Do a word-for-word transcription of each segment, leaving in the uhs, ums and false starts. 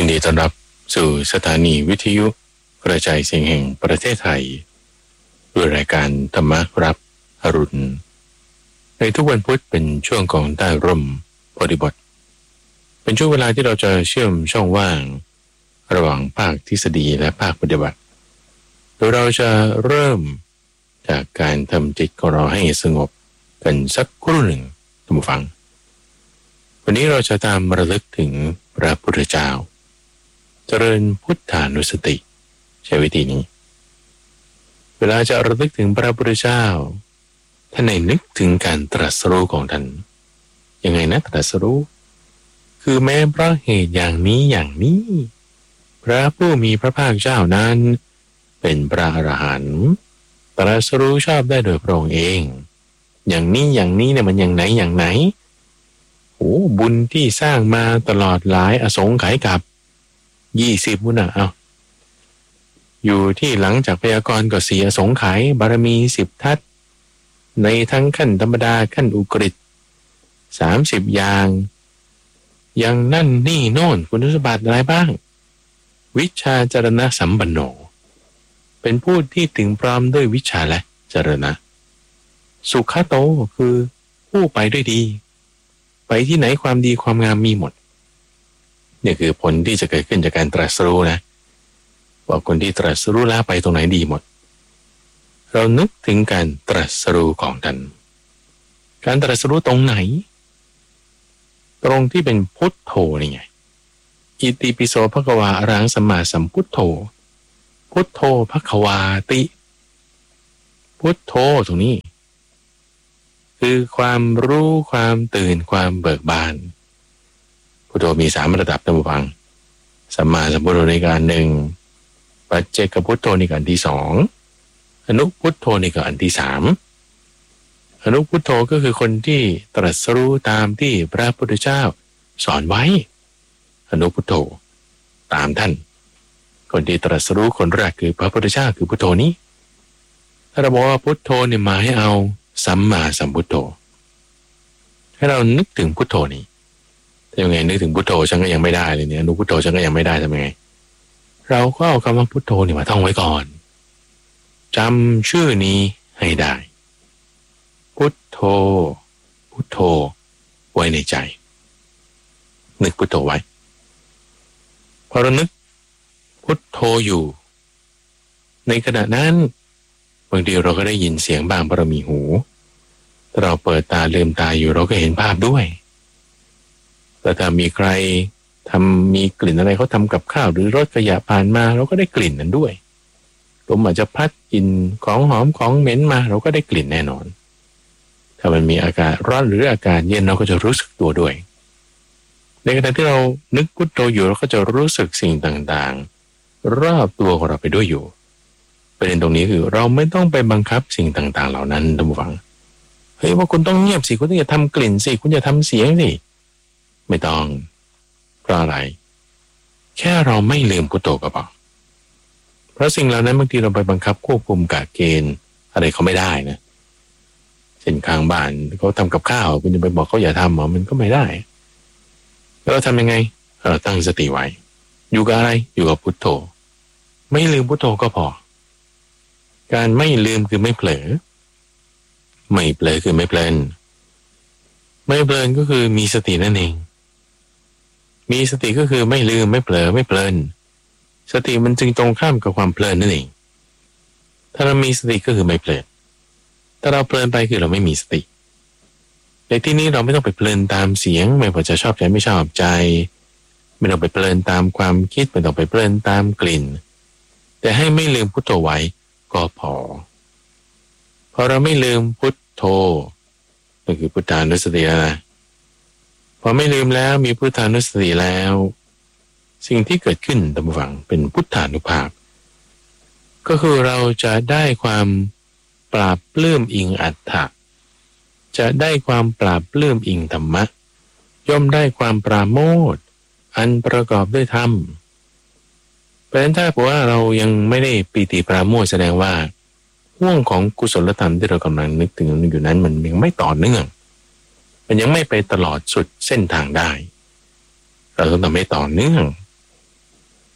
นดีต้อนรับสู่สถานีวิทยุกระจายเสียงแห่งประเทศไทยด้วยรายการธรรมรับอรุณในทุกวันพุธเป็นช่วงของใต้ร่มโพธิบทเป็นช่วงเวลาที่เราจะเชื่อมช่องว่างระหว่างภาคทฤษฎีและภาคปฏิบัติโดยเราจะเริ่มจากการทำจิตของเราให้สงบกันสักครู่หนึ่งท่านผู้ฟังวันนี้เราจะตามระลึกถึงพระพุทธเจ้าเจริญพุทธานุสติใช้วิธีนี้เวลาจะระลึกถึงพระพุทธเจ้าท่านให้นึกถึงการตรัสรู้ของท่านยังไงนะตรัสรู้คือแม้เพราะเหตุอย่างนี้อย่างนี้พระผู้มีพระภาคเจ้านั้นเป็นพระอรหันต์ตรัสรู้ชอบได้โดยพระองค์เองอย่างนี้อย่างนี้เนี่ยมันอย่างไหนอย่างไหนโอ้บุญที่สร้างมาตลอดหลายอสงไขยกับยี่สิบบุญอ่ะเอาอยู่ที่หลังจากพยากรณ์ก็เสียสงไขยบารมีสิบทัศในทั้งขั้นธรรมดาขั้นอุกฤษสามสิบอย่างยังนั่นนี่โน่นคุณสมบัติอะไรบ้างวิชาจรณะสัมปันโนเป็นผู้ที่ถึงพร้อมด้วยวิชาและจรณะสุขโตคือผู้ไปด้วยดีไปที่ไหนความดีความงามมีหมดนี่คือผลที่จะเกิดขึ้นจากการตรัสรู้นะว่าคนที่ตรัสรู้แล้วไปตรงไหนดีหมดเรานึกถึงการตรัสรู้ของท่านการตรัสรู้ตรงไหนตรงที่เป็นพุทโธนี่ไงอิติปิโสภควาอรหังสัมมาสัมพุทโธพุทโธภควาติพุทโธตรงนี้คือความรู้ความตื่นความเบิกบานพุทโธมีสามระดับท่านผู้ฟังสัมมาสัมพุทโธในการหนึ่งปัจเจกพุทโธในการที่สองอนุพุทโธในการที่สามอนุพุทโธก็คือคนที่ตรัสรู้ตามที่พระพุทธเจ้าสอนไว้อนุพุทโธตามท่านคนที่ตรัสรู้คนแรกคือพระพุทธเจ้าคือพุทโธนี้ถ้าเราบอกว่าพุทโธเนี่ยมาให้เอาสัมมาสัมพุทโธให้เรานึกถึงพุทโธนี้แต่ยังไงนึกถึงพุทโธฉันก็ยังไม่ได้เลยเนี่ยอนุพุทโธฉันก็ยังไม่ได้ทำยังไงเราก็เอาคำว่าพุทโธนี่มาท่องไว้ก่อนจำชื่อนี้ให้ได้พุทโธพุทโธไว้ในใจนึกพุทโธไว้พอเรานึกพุทโธอยู่ในขณะนั้นบางทีเราก็ได้ยินเสียงบางเพราะเรามีหูเราเปิดตาลืมตาอยู่เราก็เห็นภาพด้วยแต่ถ้ามีใครทำมีกลิ่นอะไรเขาทำกับข้าวหรือรถขยะผ่านมาเราก็ได้กลิ่นนั้นด้วยลมอาจจะพัดกลิ่นของหอมของเหม็นมาเราก็ได้กลิ่นแน่นอนถ้ามันมีอากาศร้อนหรืออากาศเย็นเราก็จะรู้สึกตัวด้วยในขณะที่เรานึกพุทโธอยู่เราก็จะรู้สึกสิ่งต่างๆรอบตัวของเราไปด้วยอยู่ประเด็นตรงนี้คือเราไม่ต้องไปบังคับสิ่งต่างๆเหล่านั้นท่านผู้ฟังเฮ้ยว่าคุณต้องเงียบสิคุณต้องอย่าทำกลิ่นสิคุณอย่าทำเสียงสิไม่ต้องเพราะอะไรแค่เราไม่ลืมพุทโธก็พอเพราะสิ่งเหล่านั้นบางทีเราไปบังคับควบคุมกะเกณฑ์อะไรเขาไม่ได้นะเช่นข้างบ้านเขาทำกับข้าวคุณจะไปบอกเขาอย่าทำหรอมันก็ไม่ได้แล้วเราทำยังไงเราตั้งสติไว้อยู่กับอะไรอยู่กับพุทโธไม่ลืมพุทโธก็พอการไม่ลืมคือไม่เผลอไม่เผลอคือไม่เพลินไม่เพลินก็คือมีสตินั่นเองมีสติก็คือไม่ลืมไม่เผลอไม่เพลินสติมันจึงตรงข้ามกับความเพลินนั่นเองถ้าเรามีสติก็คือไม่เพลินถ้าเราเพลินไปคือเราไม่มีสติในที่นี้เราไม่ต้องไปเพลินตามเสียงไม่ว่าจะชอบใจไม่ชอบใจไม่ต้องไปเพลินตามความคิดไม่ต้องไปเพลินตามกลิ่นแต่ให้ไม่ลืมพุทโธไว้ก็พอพอเราไม่ลืมพุทโธนั่นคือพุทธานุสติแล้วนะพอไม่ลืมแล้วมีพุทธานุสติแล้วสิ่งที่เกิดขึ้นตามฝังเป็นพุทธานุภาพก็คือเราจะได้ความปราบปลื้มอิงอัตถะจะได้ความปราบปลื้มอิงธรรมะย่อมได้ความปราโมทย์อันประกอบด้วยธรรมเพราะฉะนั้นถ้าบอกว่าเรายังไม่ได้ปีติปราโมทย์แสดงว่าห่วงของกุศลธรรมที่เรากำลังนึกถึงอยู่นั้นมันยังไม่ต่อเนื่องมันยังไม่ไปตลอดสุดเส้นทางได้เราต้องทำให้ต่อเนื่อง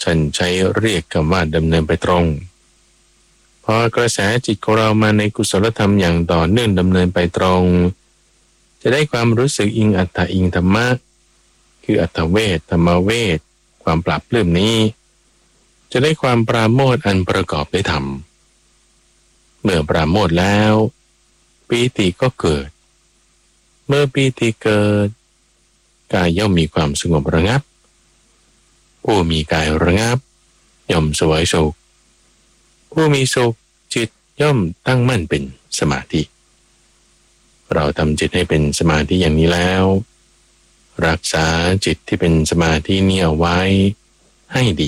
ฉันใช้เรียกคำว่าดำเนินไปตรงพอกระแสจิตของเรามาในกุศลธรรมอย่างต่อเนื่องดำเนินไปตรงจะได้ความรู้สึกอิงอัตถะอิงธรรมะคืออัตถเวทธรรมเวทความปรับปลื้มนี้จะได้ความปราโมทย์อันประกอบด้วยธรรมเมื่อปราโมทย์แล้วปีติก็เกิดเมื่อปีติเกิดกายย่อมมีความสงบระงับผู้มีกายระงับย่อมสวยสุขผู้มีสุขจิตย่อมตั้งมั่นเป็นสมาธิเราทำจิตให้เป็นสมาธิอย่างนี้แล้วรักษาจิตที่เป็นสมาธินี้เอาไว้ให้ดี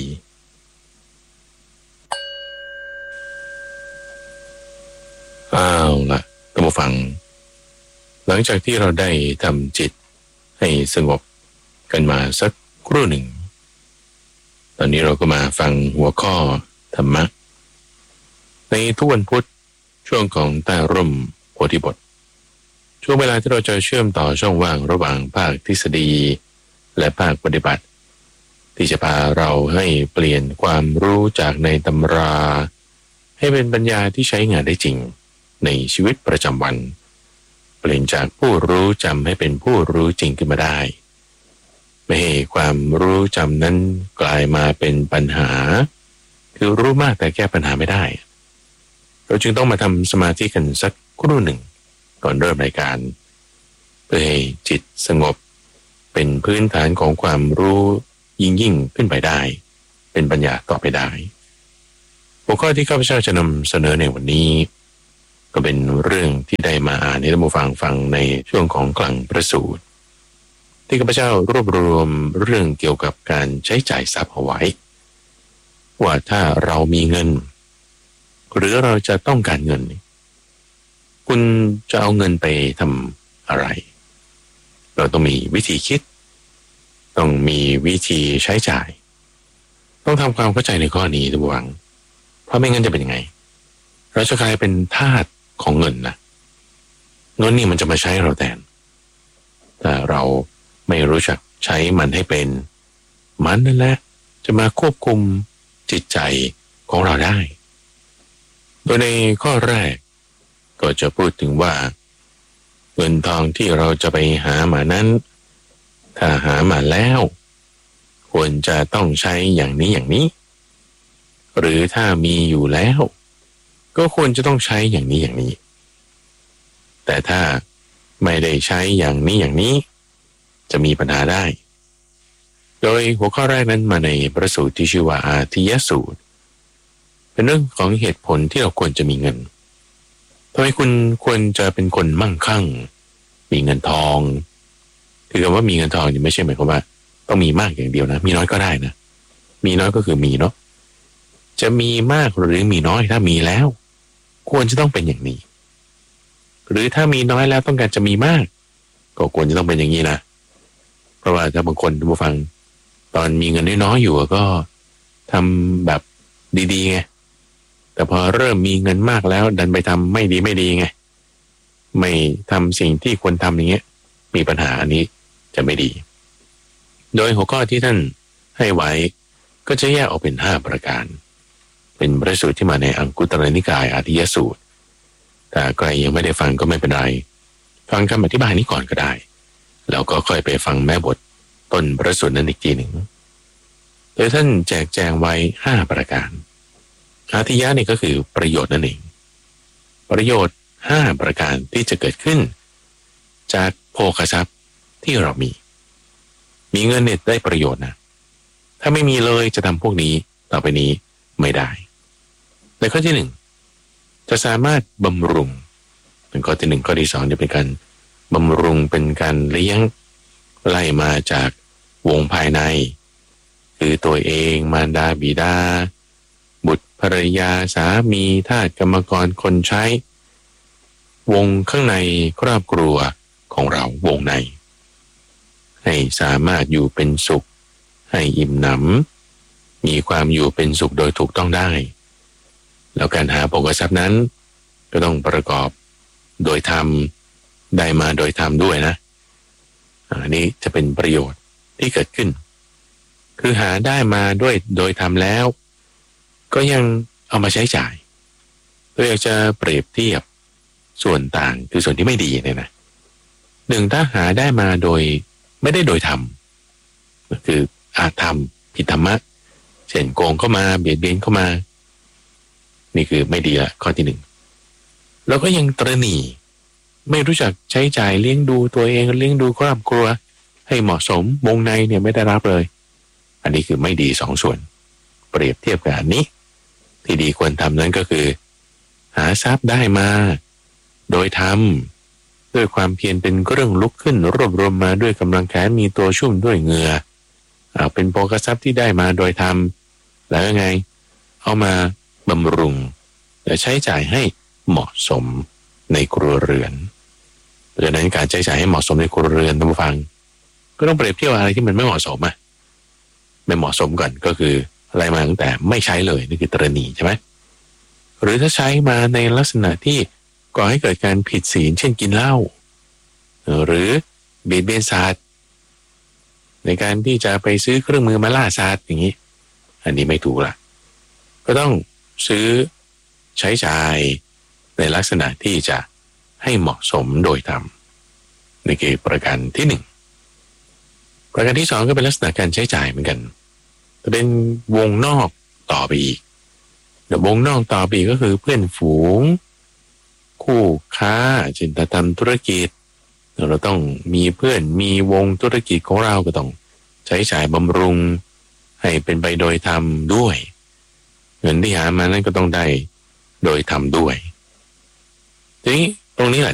อ้าวล่ะท่านผู้ฟังหลังจากที่เราได้ทำจิตให้สงบกันมาสักครู่หนึ่งตอนนี้เราก็มาฟังหัวข้อธรรมะในทุกวันพุธช่วงของใต้ร่มโพธิบทช่วงเวลาที่เราจะเชื่อมต่อช่องว่างระหว่างภาคทฤษฎีและภาคปฏิบัติที่จะพาเราให้เปลี่ยนความรู้จากในตำราให้เป็นปัญญาที่ใช้งานได้จริงในชีวิตประจำวันเปลี่ยนจากผู้รู้จำให้เป็นผู้รู้จริงขึ้นมาได้ไม่ให้ความรู้จำนั้นกลายมาเป็นปัญหาคือรู้มากแต่แก้ปัญหาไม่ได้เราจึงต้องมาทำสมาธิกันสักครู่หนึ่งก่อนเริ่มรายการเพื่อให้จิตสงบเป็นพื้นฐานของความรู้ยิ่งยิ่งขึ้นไปได้เป็นปัญญาต่อไปได้หัวข้อที่ข้าพเจ้าจะนำเสนอในวันนี้ก็เป็นเรื่องที่ได้มาอ่านให้ท่านผู้ฟังฟังในช่วงของกลางประสูตรที่ข้าพเจ้ารวบรวมเรื่องเกี่ยวกับการใช้จ่ายทรัพย์เอาไว้ว่าถ้าเรามีเงินหรือเราจะต้องการเงินคุณจะเอาเงินไปทำอะไรเราต้องมีวิธีคิดต้องมีวิธีใช้จ่ายต้องทำความเข้าใจในข้อนี้ทุกวังเพราะไม่งั้นจะเป็นยังไงเราจะกลายเป็นทาสของเงินนะเงินนี่มันจะมาใช้เราแทนแต่เราไม่รู้จักใช้มันให้เป็นมันนั่นแหละจะมาควบคุมจิตใจของเราได้โดยในข้อแรกก็จะพูดถึงว่าเงินทองที่เราจะไปหามานั้นถ้าหามาแล้วควรจะต้องใช้อย่างนี้อย่างนี้หรือถ้ามีอยู่แล้วก็ควรจะต้องใช้อย่างนี้อย่างนี้แต่ถ้าไม่ได้ใช้อย่างนี้อย่างนี้จะมีปัญหาได้โดยหัวข้อแรกนั้นมาในพระสูตรที่ชื่อว่าอาทิยสูตรเป็นเรื่องของเหตุผลที่เราควรจะมีเงินทำไมคุณควรจะเป็นคนมั่งคั่งมีเงินทองคือคำว่ามีเงินทองนี่ไม่ใช่หมายความว่าต้องมีมากอย่างเดียวนะมีน้อยก็ได้นะมีน้อยก็คือมีเนาะจะมีมากหรือมีน้อยถ้ามีแล้วควรจะต้องเป็นอย่างนี้หรือถ้ามีน้อยแล้วต้องการจะมีมากก็ควรจะต้องเป็นอย่างนี้นะเพราะว่าถ้าบางคนผู้ฟังตอนมีเงินน้อยๆอยู่ก็ทำแบบดีๆไงแต่พอเริ่มมีเงินมากแล้วดันไปทำไม่ดีไม่ดีไงไม่ทำสิ่งที่ควรทำอย่างเงี้ยมีปัญหาอันนี้จะไม่ดีโดยหัวข้อที่ท่านให้ไว้ก็จะแยกออกเป็นห้าประการเป็นพระสูตรที่มาในอังคุตรนิกายอาทิยสูตรแต่ใครยังไม่ได้ฟังก็ไม่เป็นไรฟังคำอธิบายนี้ก่อนก็ได้แล้วก็ค่อยไปฟังแม่บทต้นพระสูตรนั้นอีกทีหนึ่งโดยท่านแจกแจงไว้ห้าประการอาทิยะนี่ก็คือประโยชน์นั่นเองประโยชน์ห้าประการที่จะเกิดขึ้นจากโภคทรัพย์ที่เรามีมีเงินเนี่ยได้ประโยชน์นะถ้าไม่มีเลยจะทำพวกนี้ต่อไปนี้ไม่ได้ในข้อที่หนึ่งจะสามารถบำรุงเป็นข้อที่หนึ่งข้อที่สองจะเป็นการบำรุงเป็นการเลี้ยงไล่มาจากวงภายในคือตัวเองมารดาบิดาบุตรภรรยาสามีทาสกรรมกรคนใช้วงข้างในครอบครัวของเราวงในให้สามารถอยู่เป็นสุขให้อิ่มหนำมีความอยู่เป็นสุขโดยถูกต้องได้แล้วการหาโภคทรัพย์นั้นก็ต้องประกอบโดยธรรมได้มาโดยธรรมด้วยนะอันนี้จะเป็นประโยชน์ที่เกิดขึ้นคือหาได้มาด้วยโดยทำแล้วก็ยังเอามาใช้จ่ายเราอยากจะเปรียบเทียบส่วนต่างคือส่วนที่ไม่ดีเนี่ยนะหนึ่งถ้าหาได้มาโดยไม่ได้โดยทำก็คืออาจทำผิดธรรมะเช่นโกงเข้ามาเบียดเบียนเข้ามานี่คือไม่ดีละข้อที่หนึ่งแล้วก็ยังตระหนี่ไม่รู้จักใช้จ่ายเลี้ยงดูตัวเองเลี้ยงดูครอบครัวให้เหมาะสมวงในเนี่ยไม่ได้รับเลยอันนี้คือไม่ดีสองส่วนเปรียบเทียบกับอันนี้ที่ดีควรทำนั้นก็คือหาทรัพย์ได้มาโดยทำด้วยความเพียรเป็นเครื่องลุกขึ้นรวบรวมมาด้วยกำลังแขนมีตัวชุ่มด้วยเหงื่อเอาเป็นโภคทรัพย์ที่ได้มาโดยทำแล้วยังไงเอามาบำรุงและใช้จ่ายให้เหมาะสมในครัวเรือนเพราะฉะนั้นการใช้จ่ายให้เหมาะสมในครัวเรือนท่านผู้ฟังก็ต้องเปรียบเทียบอะไรที่มันไม่เหมาะสมอ่ะไม่เหมาะสมก่อนก็คืออะไรมาตั้งแต่ไม่ใช้เลยนี่คือตระหนี่ใช่ไหมหรือถ้าใช้มาในลักษณะที่ก่อให้เกิดการผิดศีลเช่นกินเหล้าหรือเบียดเบียนสัตว์ในการที่จะไปซื้อเครื่องมือมาล่าสัตว์อย่างนี้อันนี้ไม่ถูกละก็ต้องซื้อใช้จ่ายในลักษณะที่จะให้เหมาะสมโดยธรรมนี่คือประการที่หนึ่งประการที่สองก็เป็นลักษณะการใช้จ่ายเหมือนกันจะเป็นวงนอกต่อไปอีกเดี๋ยววงนอกต่อไปอีกก็คือเพื่อนฝูงคู่ค้าเช่นถ้าทำธุรกิจเราต้องมีเพื่อนมีวงธุรกิจของเราก็ต้องใช้จ่ายบำรุงให้เป็นไปโดยธรรมด้วยเงินที่หามานั้นก็ต้องได้โดยธรรมด้วยทีนี้ตรงนี้แหละ